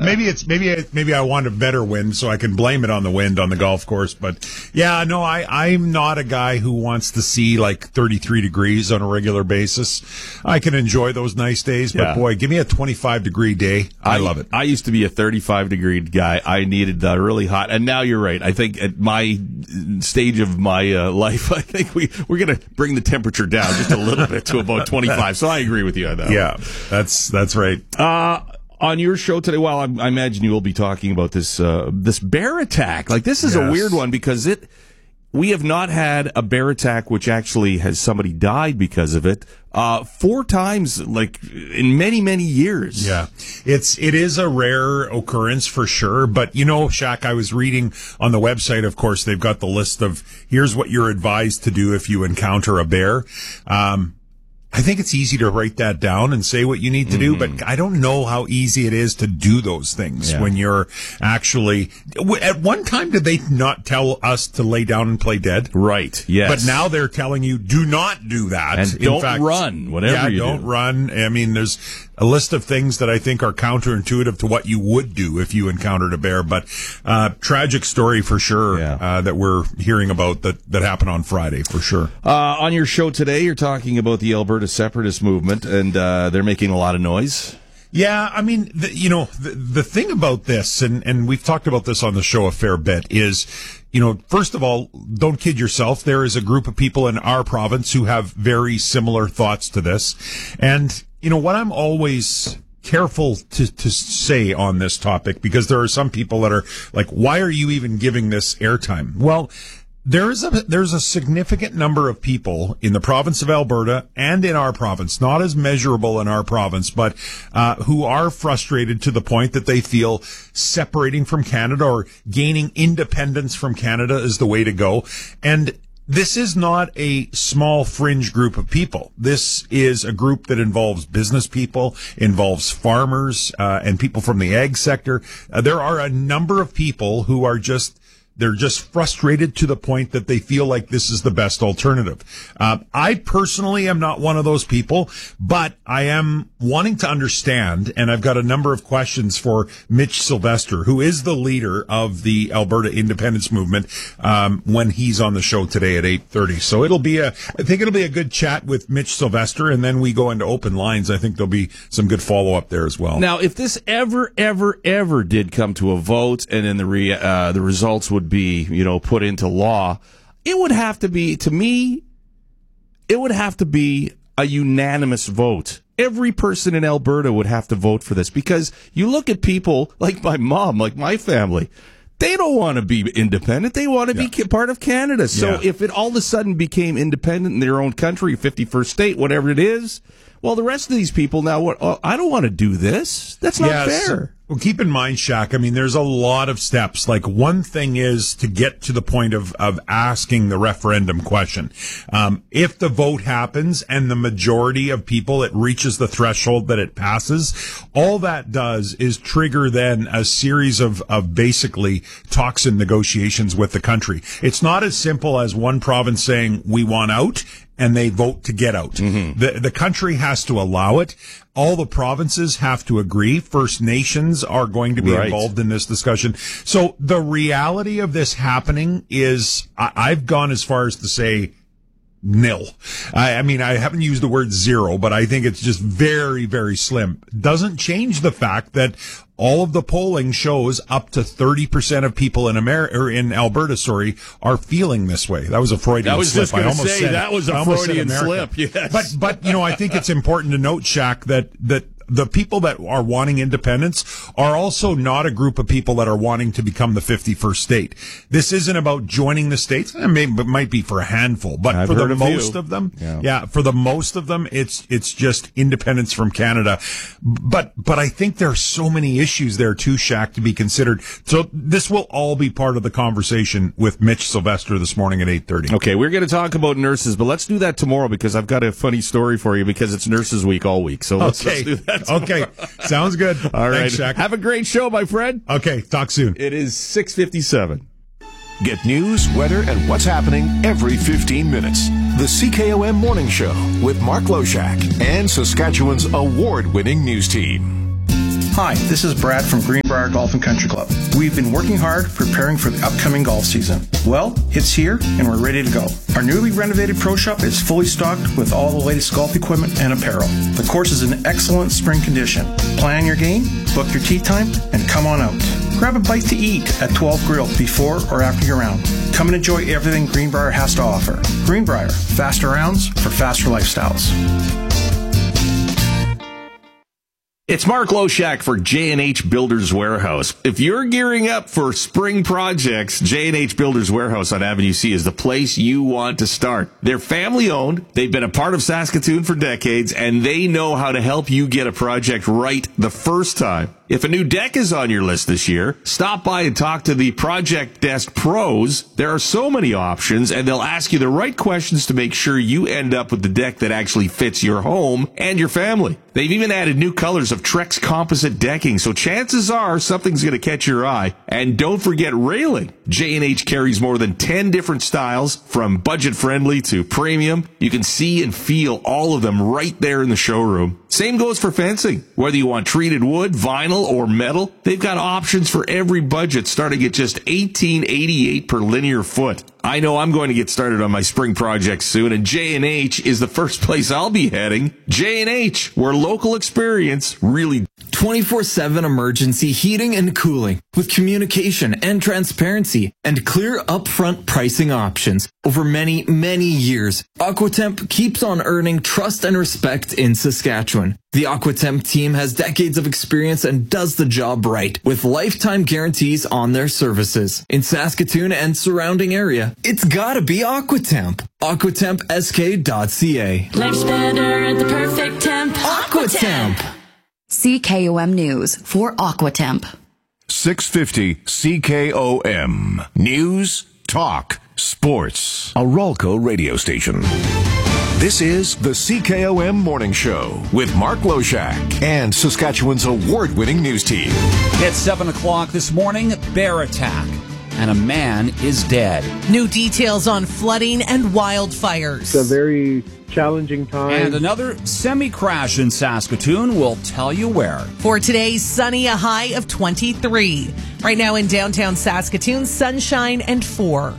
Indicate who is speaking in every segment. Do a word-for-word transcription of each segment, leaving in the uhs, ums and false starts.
Speaker 1: maybe it's maybe I, maybe I want a better wind, so I can blame it on the wind on the golf course. But yeah, no, I I'm not a guy who wants to see like thirty-three degrees on a regular basis. I can enjoy those nice days, but
Speaker 2: Yeah.
Speaker 1: boy, give me a twenty-five degree day. I,
Speaker 2: I
Speaker 1: love it.
Speaker 2: I used to be a thirty-five degree guy. I needed the really hot, and now you're right. I think at my stage of my uh, life, I think we we're going to bring the temperature down just a little bit to about twenty-five. So I agree with you on that.
Speaker 1: Yeah, that's that's right.
Speaker 2: Uh, on your show today, well, I, I imagine you will be talking about this uh, this bear attack. Like, this is
Speaker 1: Yes.
Speaker 2: a weird one because it we have not had a bear attack which actually has somebody died because of it uh, four times, like in many many years.
Speaker 1: Yeah, it's it is a rare occurrence for sure. But you know, Shaq, I was reading on the website. Of course, they've got the list of here's what you're advised to do if you encounter a bear. Um, I think it's easy to write that down and say what you need to do,
Speaker 2: Mm-hmm.
Speaker 1: but I don't know how easy it is to do those things
Speaker 2: Yeah.
Speaker 1: when you're actually. At one time, did they not tell us to lay down and play dead?
Speaker 2: Right. Yes.
Speaker 1: But now they're telling you do not do that.
Speaker 2: And
Speaker 1: In
Speaker 2: don't
Speaker 1: fact,
Speaker 2: run, whatever
Speaker 1: yeah,
Speaker 2: you
Speaker 1: don't
Speaker 2: do.
Speaker 1: run. I mean, there's a list of things that I think are counterintuitive to what you would do if you encountered a bear. But uh, tragic story for sure
Speaker 2: Yeah.
Speaker 1: uh, that we're hearing about that, that happened on Friday for sure.
Speaker 2: Uh, on your show today, you're talking about the Alberta separatist movement, and uh, they're making a lot of noise.
Speaker 1: Yeah, I mean, the, you know, the, the thing about this, and, and we've talked about this on the show a fair bit, is, you know, first of all, don't kid yourself. There is a group of people in our province who have very similar thoughts to this. And, you know, what I'm always careful to, to say on this topic, because there are some people that are like, why are you even giving this airtime? Well, There is a there's a significant number of people in the province of Alberta and in our province, not as measurable in our province, but uh, who are frustrated to the point that they feel separating from Canada or gaining independence from Canada is the way to go. And this is not a small fringe group of people. This is a group that involves business people, involves farmers, uh, and people from the ag sector. Uh, there are a number of people who are just They're just frustrated to the point that they feel like this is the best alternative. Uh, I personally am not one of those people, but I am wanting to understand, and I've got a number of questions for Mitch Sylvester, who is the leader of the Alberta Independence Movement, um, when he's on the show today at eight thirty. So it'll be a, I think it'll be a good chat with Mitch Sylvester, and then we go into open lines. I think there'll be some good follow-up there as well.
Speaker 2: Now, if this ever, ever, ever did come to a vote, and then the re, uh, the results would be, you know, put into law, it would have to be, to me, it would have to be a unanimous vote. Every person in Alberta would have to vote for this, because you look at people like my mom, like my family, they don't want to be independent. They want to
Speaker 1: Yeah.
Speaker 2: be part of Canada. So
Speaker 1: Yeah.
Speaker 2: if it all of a sudden became independent in their own country, fifty-first state, whatever it is, well, the rest of these people now, what? Oh, I don't want to do this. That's not
Speaker 1: Yes.
Speaker 2: fair.
Speaker 1: Well, keep in mind, Shaq, I mean, there's a lot of steps. Like, one thing is to get to the point of, of asking the referendum question. Um, if the vote happens and the majority of people, it reaches the threshold that it passes, all that does is trigger then a series of, of basically talks and negotiations with the country. It's not as simple as one province saying, we want out, and they vote to get out. Mm-hmm. The, the country has to allow it. All the provinces have to agree. First Nations are going to be
Speaker 2: Right.
Speaker 1: involved in this discussion. So the reality of this happening is, I, I've gone as far as to say nil. I, I mean, I haven't used the word zero, but I think it's just very, very slim. Doesn't change the fact that all of the polling shows up to thirty percent of people in America, or in Alberta, sorry, are feeling this way. That was a Freudian
Speaker 2: I was
Speaker 1: slip.
Speaker 2: just going
Speaker 1: I
Speaker 2: to
Speaker 1: almost
Speaker 2: say,
Speaker 1: said,
Speaker 2: that was a
Speaker 1: I almost said
Speaker 2: Freudian
Speaker 1: America.
Speaker 2: slip, yes.
Speaker 1: But, but, you know, I think it's important to note, Shaq, that, that the people that are wanting independence are also not a group of people that are wanting to become the fifty-first state. This isn't about joining the states. It, may, it might be for a handful, but
Speaker 2: I've
Speaker 1: for the
Speaker 2: heard a
Speaker 1: most
Speaker 2: few.
Speaker 1: of them,
Speaker 2: Yeah.
Speaker 1: yeah, for the most of them, it's it's just independence from Canada. But but I think there are so many issues there too, Shaq, to be considered. So this will all be part of the conversation with Mitch Sylvester this morning at eight thirty.
Speaker 2: Okay, we're going to talk about nurses, but let's do that tomorrow, because I've got a funny story for you, because it's Nurses Week all week. So let's,
Speaker 1: Okay.
Speaker 2: let's do that tomorrow.
Speaker 1: Okay. Sounds good.
Speaker 2: All right.
Speaker 1: Thanks, Shaq.
Speaker 2: Have a great show, my friend.
Speaker 1: Okay. Talk soon.
Speaker 2: It is six fifty-seven.
Speaker 3: Get news, weather, and what's happening every fifteen minutes. The C K O M Morning Show with Mark Loshak and Saskatchewan's award-winning news team.
Speaker 4: Hi, this is Brad from Greenbrier Golf and Country Club. We've been working hard preparing for the upcoming golf season. Well, it's here and we're ready to go. Our newly renovated pro shop is fully stocked with all the latest golf equipment and apparel. The course is in excellent spring condition. Plan your game, book your tee time, and come on out. Grab a bite to eat at twelve Grill before or after your round. Come and enjoy everything Greenbrier has to offer. Greenbrier, faster rounds for faster lifestyles.
Speaker 2: It's Mark Loshak for J and H Builders Warehouse. If you're gearing up for spring projects, J and H Builders Warehouse on Avenue C is the place you want to start. They're family owned. They've been a part of Saskatoon for decades, and they know how to help you get a project right the first time. If a new deck is on your list this year, stop by and talk to the Project Desk pros. There are so many options, and they'll ask you the right questions to make sure you end up with the deck that actually fits your home and your family. They've even added new colors of Trex composite decking, so chances are something's going to catch your eye. And don't forget railing. J and H carries more than ten different styles, from budget-friendly to premium. You can see and feel all of them right there in the showroom. Same goes for fencing. Whether you want treated wood, vinyl, or metal, they've got options for every budget, starting at just eighteen eighty-eight per linear foot. I know I'm going to get started on my spring project soon, and J and H is the first place I'll be heading. J and H, where local experience really...
Speaker 5: twenty-four seven emergency heating and cooling with communication and transparency and clear upfront pricing options. Over many, many years, Aquatemp keeps on earning trust and respect in Saskatchewan. The Aquatemp team has decades of experience and does the job right with lifetime guarantees on their services. In Saskatoon and surrounding area, it's gotta be Aquatemp. aquatemp s k dot c a.
Speaker 6: Life's better at the perfect temp.
Speaker 5: Aquatemp.
Speaker 7: C K O M News for Aquatemp.
Speaker 3: six fifty C K O M. News, talk, sports. A Rolco radio station. This is the C K O M Morning Show with Mark Loshak and Saskatchewan's award-winning news team.
Speaker 8: It's seven o'clock this morning, bear attack, and a man is dead.
Speaker 9: New details on flooding and wildfires.
Speaker 10: It's a very challenging time.
Speaker 8: And another semi-crash in Saskatoon. We'll tell you where.
Speaker 9: For today's sunny, a high of twenty-three. Right now in downtown Saskatoon, sunshine and four.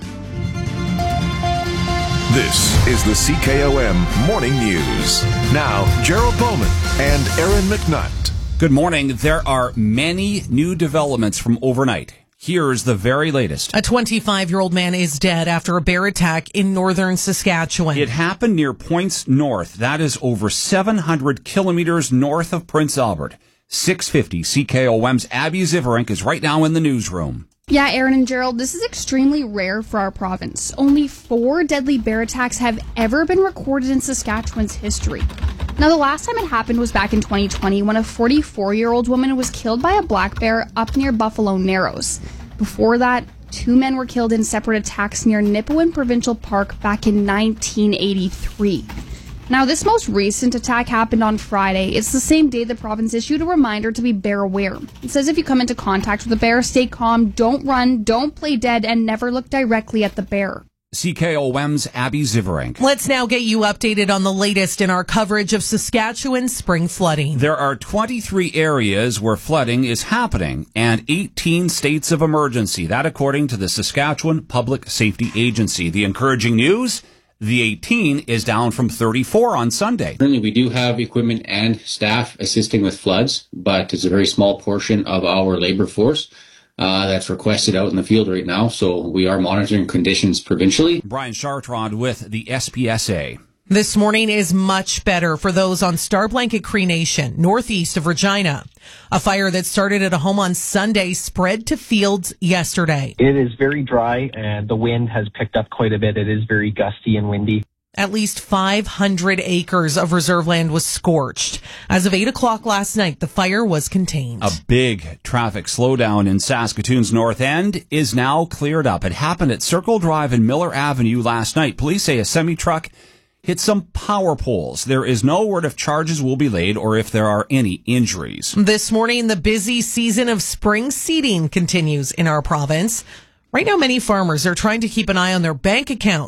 Speaker 3: This is the C K O M Morning News. Now, Gerald Bowman and Aaron McNutt.
Speaker 8: Good morning. There are many new developments from overnight. Here's the very latest.
Speaker 9: A twenty-five-year-old man is dead after a bear attack in northern Saskatchewan.
Speaker 8: It happened near Points North. That is over seven hundred kilometers north of Prince Albert. six fifty C K O M's Abby Zivarenk is right now in the newsroom.
Speaker 11: Yeah, Aaron and Gerald, this is extremely rare for our province. Only four deadly bear attacks have ever been recorded in Saskatchewan's history. Now, the last time it happened was back in twenty twenty when a forty-four-year-old woman was killed by a black bear up near Buffalo Narrows. Before that, two men were killed in separate attacks near Nipawin Provincial Park back in nineteen eighty-three. Now, this most recent attack happened on Friday. It's the same day the province issued a reminder to be bear aware. It says if you come into contact with a bear, stay calm, don't run, don't play dead, and never look directly at the bear.
Speaker 8: C K O M's Abby Zivarenk.
Speaker 9: Let's now get you updated on the latest in our coverage of Saskatchewan spring flooding.
Speaker 8: There are twenty-three areas where flooding is happening and eighteen states of emergency. That according to the Saskatchewan Public Safety Agency. The encouraging news? The eighteen is down from thirty-four on Sunday.
Speaker 12: Currently, we do have equipment and staff assisting with floods, but it's a very small portion of our labor force uh, that's requested out in the field right now. So we are monitoring conditions provincially.
Speaker 8: Brian Chartrand with the S P S A.
Speaker 9: This morning is much better for those on Star Blanket Cree Nation, northeast of Regina. A fire that started at a home on Sunday spread to fields yesterday.
Speaker 13: It is very dry and the wind has picked up quite a bit. It is very gusty and windy.
Speaker 9: At least five hundred acres of reserve land was scorched. As of eight o'clock last night, the fire was contained.
Speaker 8: A big traffic slowdown in Saskatoon's North End is now cleared up. It happened at Circle Drive and Miller Avenue last night. Police say a semi-truck hit some power poles. There is no word if charges will be laid or if there are any injuries.
Speaker 9: This morning, the busy season of spring seeding continues in our province. Right now, many farmers are trying to keep an eye on their bank accounts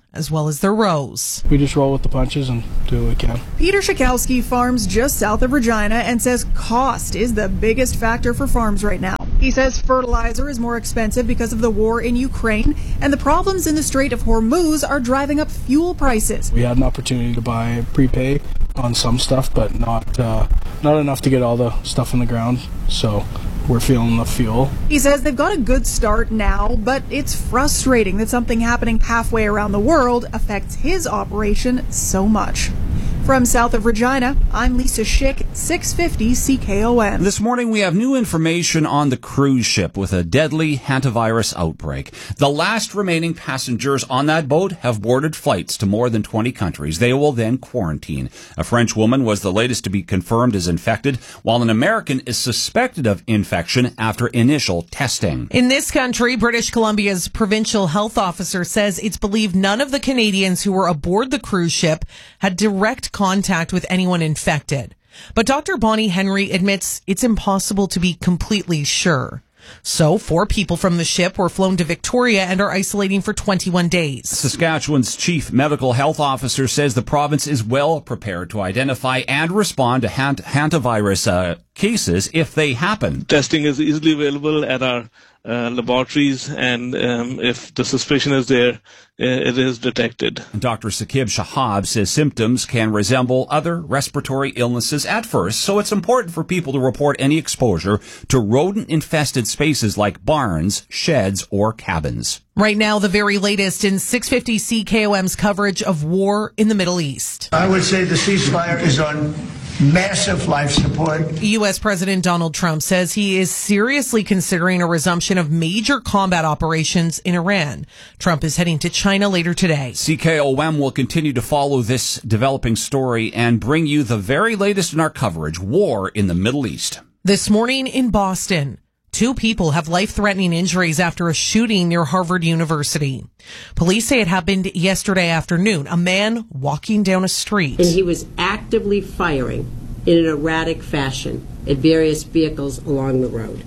Speaker 9: as well as their rows.
Speaker 14: We just roll with the punches and do what we can.
Speaker 15: Peter Schakowsky farms just south of Regina and says cost is the biggest factor for farms right now. He says fertilizer is more expensive because of the war in Ukraine, and the problems in the Strait of Hormuz are driving up fuel prices.
Speaker 14: We had an opportunity to buy prepay on some stuff, but not uh, not enough to get all the stuff in the ground, so we're feeling the fuel.
Speaker 15: He says they've got a good start now, but it's frustrating that something happening halfway around the world affects his operation so much. From south of Regina, I'm Lisa Schick, six fifty C K O M.
Speaker 8: This morning we have new information on the cruise ship with a deadly hantavirus outbreak. The last remaining passengers on that boat have boarded flights to more than twenty countries. They will then quarantine. A French woman was the latest to be confirmed as infected, while an American is suspected of infection after initial testing.
Speaker 9: In this country, British Columbia's provincial health officer says it's believed none of the Canadians who were aboard the cruise ship had direct contact with anyone infected. But Doctor Bonnie Henry admits it's impossible to be completely sure. So, four people from the ship were flown to Victoria and are isolating for twenty-one days.
Speaker 8: Saskatchewan's chief medical health officer says the province is well prepared to identify and respond to hant- hantavirus uh, cases if they happen.
Speaker 16: Testing is easily available at our uh, laboratories, and um, if the suspicion is there, uh, it is detected.
Speaker 8: Doctor Sakib Shahab says symptoms can resemble other respiratory illnesses at first, so it's important for people to report any exposure to rodent-infested spaces like barns, sheds, or cabins.
Speaker 9: Right now, the very latest in six fifty C K O M's coverage of war in the Middle East.
Speaker 17: I would say the ceasefire is on massive life support.
Speaker 9: U S. President Donald Trump says he is seriously considering a resumption of major combat operations in Iran. Trump is heading to China later today.
Speaker 8: C K O M will continue to follow this developing story and bring you the very latest in our coverage, war in the Middle East.
Speaker 9: This morning in Boston, two people have life-threatening injuries after a shooting near Harvard University. Police say it happened yesterday afternoon. A man walking down a street.
Speaker 18: And he was actively firing in an erratic fashion at various vehicles along the road.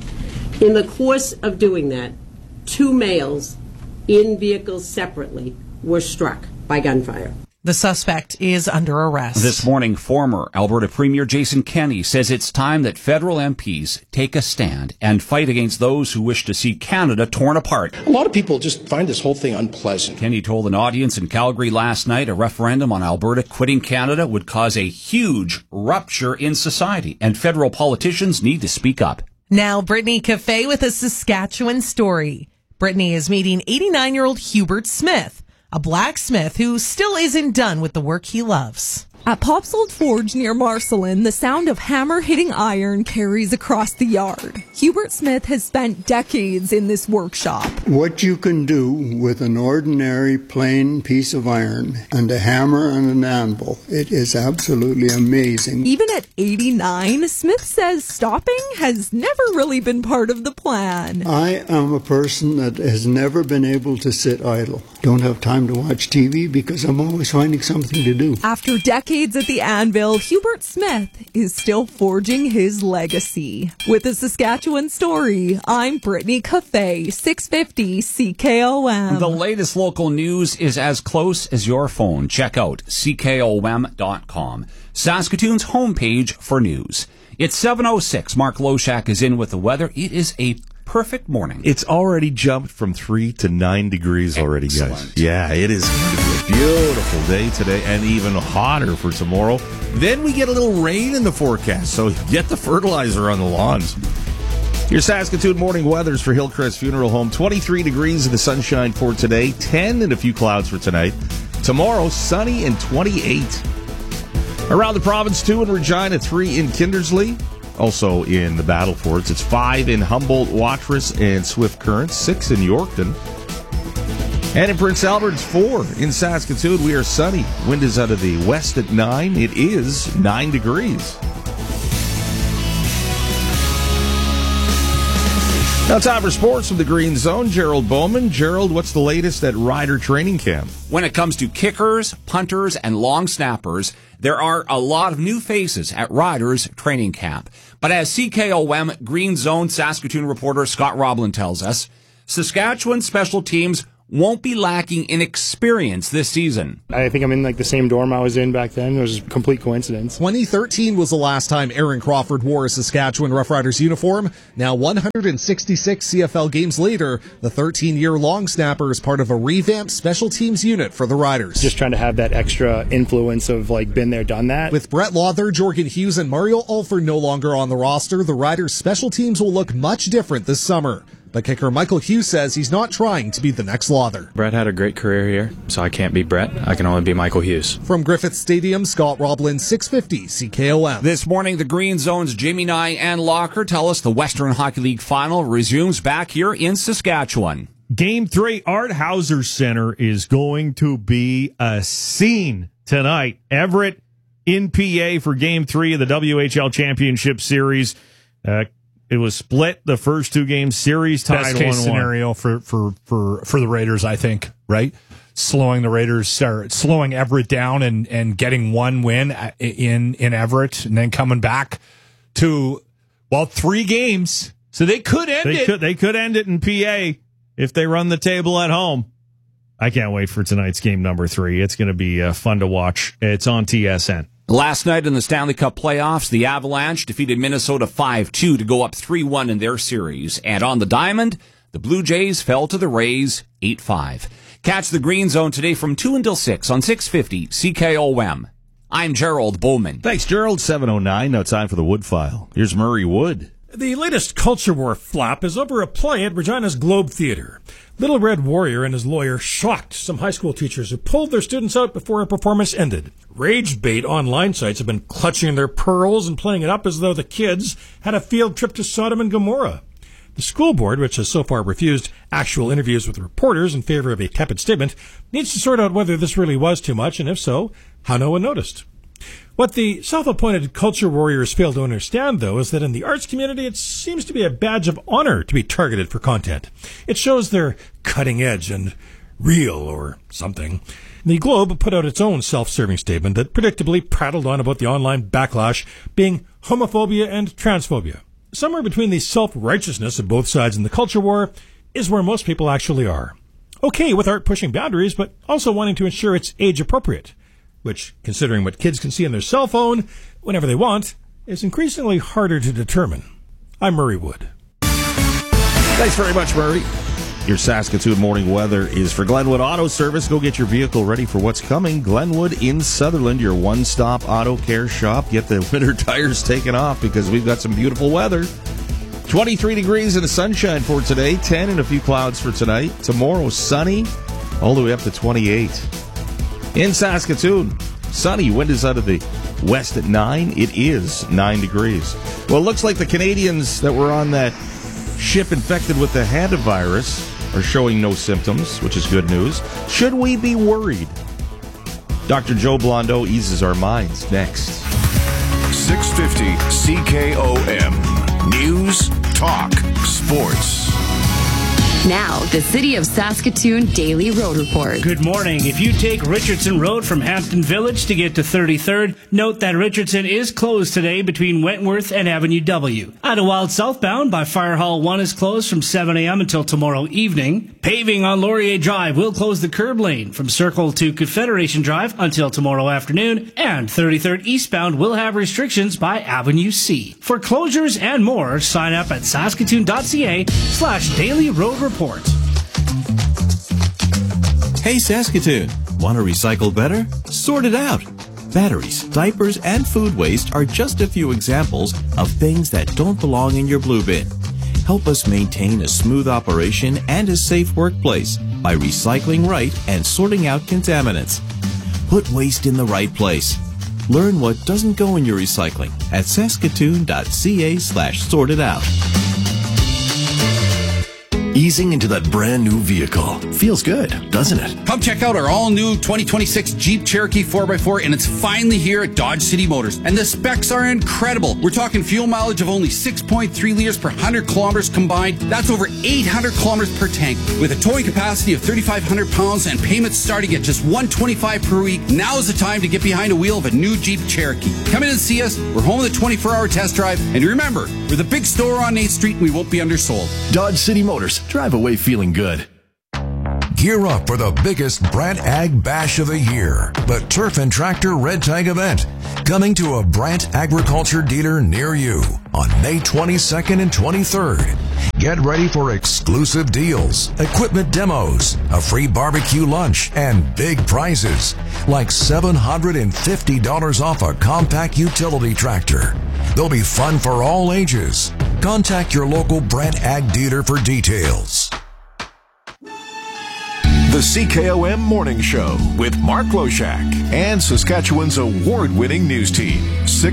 Speaker 18: In the course of doing that, two males in vehicles separately were struck by gunfire.
Speaker 9: The suspect is under arrest.
Speaker 8: This morning, former Alberta Premier Jason Kenney says it's time that federal M Ps take a stand and fight against those who wish to see Canada torn apart.
Speaker 19: A lot of people just find this whole thing unpleasant.
Speaker 8: Kenney told an audience in Calgary last night a referendum on Alberta quitting Canada would cause a huge rupture in society, and federal politicians need to speak up.
Speaker 9: Now, Brittany Cafe with a Saskatchewan story. Brittany is meeting eighty-nine-year-old Hubert Smith, a blacksmith who still isn't done with the work he loves.
Speaker 20: At Pop's Old Forge near Marcelin, the sound of hammer hitting iron carries across the yard. Hubert Smith has spent decades in this workshop.
Speaker 21: What you can do with an ordinary plain piece of iron and a hammer and an anvil, it is absolutely amazing.
Speaker 20: Even at eighty-nine, Smith says stopping has never really been part of the plan.
Speaker 21: I am a person that has never been able to sit idle. Don't have time to watch T V because I'm always finding something to do.
Speaker 20: After decades at the anvil, Hubert Smith is still forging his legacy. With a Saskatchewan story, I'm Brittany Cafe, six fifty C K O M.
Speaker 8: The latest local news is as close as your phone. Check out C K O M dot com, Saskatoon's homepage for news. It's seven oh six. Mark Loshak is in with the weather. It is a perfect morning.
Speaker 2: It's already jumped from three to nine degrees already,
Speaker 8: Excellent.
Speaker 2: guys. Yeah, it is going to be a beautiful day today and even hotter for tomorrow. Then we get a little rain in the forecast, so get the fertilizer on the lawns. Your Saskatoon morning weathers for Hillcrest Funeral Home. twenty-three degrees in the sunshine for today, ten and a few clouds for tonight. Tomorrow, sunny and twenty-eight. Around the province, two in Regina, three in Kindersley. Also in the Battle Forts, it's five in Humboldt, Watrous, and Swift Current, six in Yorkton. And in Prince Albert, it's four in Saskatoon. We are sunny. Wind is out of the west at nine. It is nine degrees. Now time for sports from the Green Zone. Gerald Bowman. Gerald, what's the latest at Rider Training Camp?
Speaker 8: When it comes to kickers, punters, and long snappers, there are a lot of new faces at Riders Training Camp. But as C K O M Green Zone Saskatoon reporter Scott Roblin tells us, Saskatchewan special teams won't be lacking in experience this season.
Speaker 10: I think I'm in like the same dorm I was in back then. It was a complete coincidence.
Speaker 1: twenty thirteen was the last time Aaron Crawford wore a Saskatchewan Roughriders uniform. Now one hundred sixty-six C F L games later, the thirteen-year long snapper is part of a revamped special teams unit for the Riders.
Speaker 10: Just trying to have that extra influence of like been there, done that.
Speaker 1: With Brett Lawther, Jorgen Hughes, and Mario Alford no longer on the roster, the Riders' special teams will look much different this summer. But kicker Michael Hughes says he's not trying to be the next Lawther.
Speaker 22: Brett had a great career here, so I can't be Brett. I can only be Michael Hughes.
Speaker 1: From Griffith Stadium, Scott Roblin, six fifty C K O M.
Speaker 8: This morning, the Green Zone's Jamie Nye and Locker tell us the Western Hockey League final resumes back here in Saskatchewan.
Speaker 23: Game three, Art Hauser Center is going to be a scene tonight. Everett in P A for game three of the W H L Championship Series. Uh, It was split the first two games, series tied
Speaker 24: Best case
Speaker 23: one one.
Speaker 24: scenario for, for, for, for the Raiders, I think, right? Slowing the Raiders, or slowing Everett down and, and getting one win in, in Everett and then coming back to, well, three games. So they could end
Speaker 23: They
Speaker 24: it.
Speaker 23: could, they could end it in P A if they run the table at home. I can't wait for tonight's game number three. It's going to be uh, fun to watch. It's on T S N.
Speaker 8: Last night in the Stanley Cup playoffs, the Avalanche defeated Minnesota five two to go up three one in their series. And on the diamond, the Blue Jays fell to the Rays eight five. Catch the Green Zone today from two until six on six fifty C K O M. I'm Gerald Bowman.
Speaker 2: Thanks, Gerald. seven oh nine. Now time for the Wood File. Here's Murray Wood.
Speaker 25: The latest culture war flap is over a play at Regina's Globe Theatre. Little Red Warrior and his lawyer shocked some high school teachers who pulled their students out before a performance ended. Rage bait online sites have been clutching their pearls and playing it up as though the kids had a field trip to Sodom and Gomorrah. The school board, which has so far refused actual interviews with reporters in favor of a tepid statement, needs to sort out whether this really was too much, and if so, how no one noticed. What the self-appointed culture warriors fail to understand, though, is that in the arts community, it seems to be a badge of honor to be targeted for content. It shows they're cutting edge and real or something. The Globe put out its own self-serving statement that predictably prattled on about the online backlash being homophobia and transphobia. Somewhere between the self-righteousness of both sides in the culture war is where most people actually are. Okay with art pushing boundaries, but also wanting to ensure it's age-appropriate, which, considering what kids can see on their cell phone whenever they want, is increasingly harder to determine. I'm Murray Wood.
Speaker 2: Thanks very much, Murray. Your Saskatoon morning weather is for Glenwood Auto Service. Go get your vehicle ready for what's coming. Glenwood in Sutherland, your one-stop auto care shop. Get the winter tires taken off because we've got some beautiful weather. twenty-three degrees and the sunshine for today. ten and a few clouds for tonight. Tomorrow, sunny, all the way up to twenty-eight. In Saskatoon, sunny. Wind is out of the west at nine. It is nine degrees. Well, it looks like the Canadians that were on that ship infected with the hantavirus are showing no symptoms, which is good news. Should we be worried? Doctor Joe Blondeau eases our minds next.
Speaker 3: six fifty C K O M. News, Talk, Sports.
Speaker 7: Now, the City of Saskatoon Daily Road Report.
Speaker 26: Good morning. If you take Richardson Road from Hampton Village to get to thirty-third, note that Richardson is closed today between Wentworth and Avenue W. Idlewild southbound by Fire Hall one is closed from seven a.m. until tomorrow evening. Paving on Laurier Drive will close the curb lane from Circle to Confederation Drive until tomorrow afternoon. And thirty-third eastbound will have restrictions by Avenue C. For closures and more, sign up at saskatoon.ca slash daily road report. Report.
Speaker 27: Hey Saskatoon, want to recycle better? Sort it out. Batteries, diapers, and food waste are just a few examples of things that don't belong in your blue bin. Help us maintain a smooth operation and a safe workplace by recycling right and sorting out contaminants. Put waste in the right place. Learn what doesn't go in your recycling at saskatoon.ca slash sort it out.
Speaker 28: Easing into that brand new vehicle. Feels good, doesn't it?
Speaker 29: Come check out our all-new twenty twenty-six Jeep Cherokee four by four, and it's finally here at Dodge City Motors. And the specs are incredible. We're talking fuel mileage of only six point three liters per one hundred kilometers combined. That's over eight hundred kilometers per tank. With a towing capacity of thirty-five hundred pounds and payments starting at just one hundred twenty-five dollars per week, now is the time to get behind the wheel of a new Jeep Cherokee. Come in and see us. We're home with a twenty-four hour test drive. And remember, we're the big store on eighth street and we won't be undersold.
Speaker 28: Dodge City Motors. Drive away feeling good.
Speaker 3: Gear up for the biggest Brant Ag Bash of the year, the Turf and Tractor Red Tag event, coming to a Brant Agriculture dealer near you on May twenty-second and twenty-third. Get ready for exclusive deals, equipment demos, a free barbecue lunch, and big prizes, like seven hundred fifty dollars off a compact utility tractor. There'll be fun for all ages. Contact your local Brant Ag dealer for details. The C K O M Morning Show with Mark Loshak and Saskatchewan's award-winning news team.